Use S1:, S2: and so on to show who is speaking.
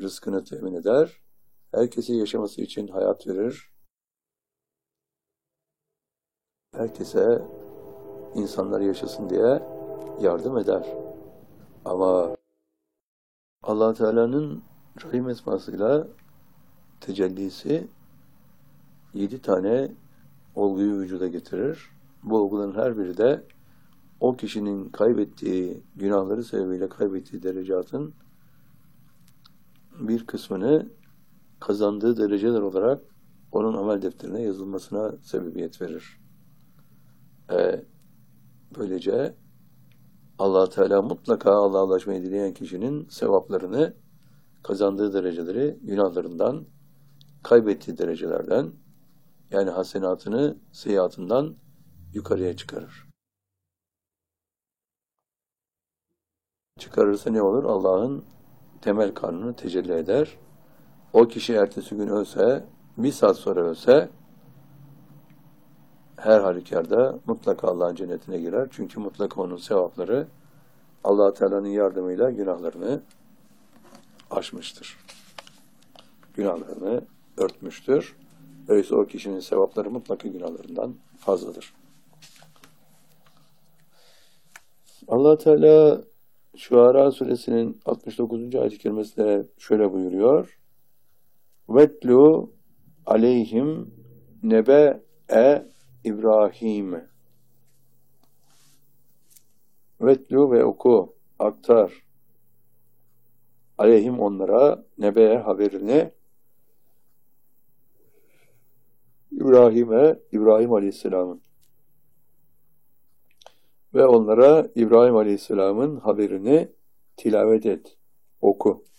S1: rızkını temin eder. Herkese yaşaması için hayat verir. Herkese insanlar yaşasın diye yardım eder. Ama Allah Teala'nın Rahim esmasıyla tecellisi 7 tane olguyu vücuda getirir. Bu olguların her biri de o kişinin kaybettiği, günahları sebebiyle kaybettiği derecatın bir kısmını kazandığı dereceler olarak onun amel defterine yazılmasına sebebiyet verir. Böylece Allah Teala mutlaka Allah'a ulaşmayı dileyen kişinin sevaplarını, kazandığı dereceleri günahlarından, kaybettiği derecelerden, yani hasenatını seyyiatından yukarıya çıkarır. Çıkarırsa ne olur? Allah'ın temel kanunu tecelli eder. O kişi ertesi gün ölse, bir saat sonra ölse, her halükarda mutlaka Allah'ın cennetine girer. Çünkü mutlaka onun sevapları Allah Teala'nın yardımıyla günahlarını aşmıştır. Günahlarını örtmüştür. Öyleyse o kişinin sevapları mutlaka günahlarından fazladır. Allah Teala Şuara suresinin 69. ayet-i kerimesinde şöyle buyuruyor. Vetlu aleyhim nebe'e İbrahim. Vetlu ve oku, aktar. Aleyhim onlara, nebe'e haberini, İbrahim Aleyhisselam'ın. Ve onlara İbrahim Aleyhisselam'ın haberini tilavet et, oku.